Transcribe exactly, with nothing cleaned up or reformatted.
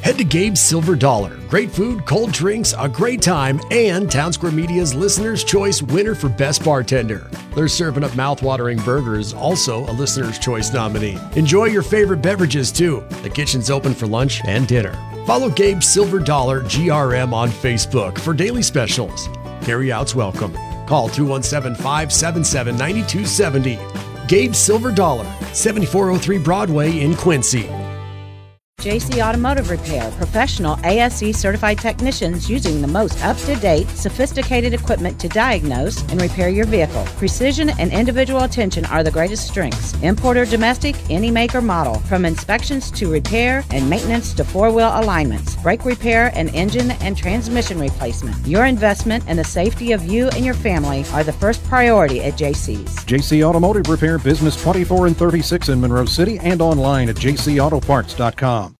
Head to Gabe's Silver Dollar. Great food, cold drinks, a great time, and Town Square Media's Listener's Choice winner for Best Bartender. They're serving up mouth-watering burgers, also a Listener's Choice nominee. Enjoy your favorite beverages, too. The kitchen's open for lunch and dinner. Follow Gabe's Silver Dollar G R M on Facebook for daily specials. Carry-outs welcome. Call two one seven, five seven seven, nine two seven zero. Gabe's Silver Dollar, seventy-four oh three Broadway in Quincy. J C Automotive Repair, professional A S E certified technicians using the most up-to-date, sophisticated equipment to diagnose and repair your vehicle. Precision and individual attention are the greatest strengths. Import or domestic, any make or model. From inspections to repair and maintenance to four-wheel alignments, brake repair and engine and transmission replacement. Your investment and the safety of you and your family are the first priority at J C's. J C Automotive Repair, business twenty-four and thirty-six in Monroe City and online at j c auto parts dot com.